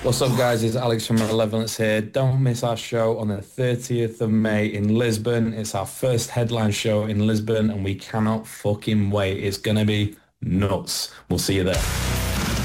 What's up, guys? It's Alex from Malevolence here. Don't miss our show on the 30th of May in Lisbon. It's our first headline show in Lisbon, and we cannot fucking wait. It's going to be nuts. We'll see you there.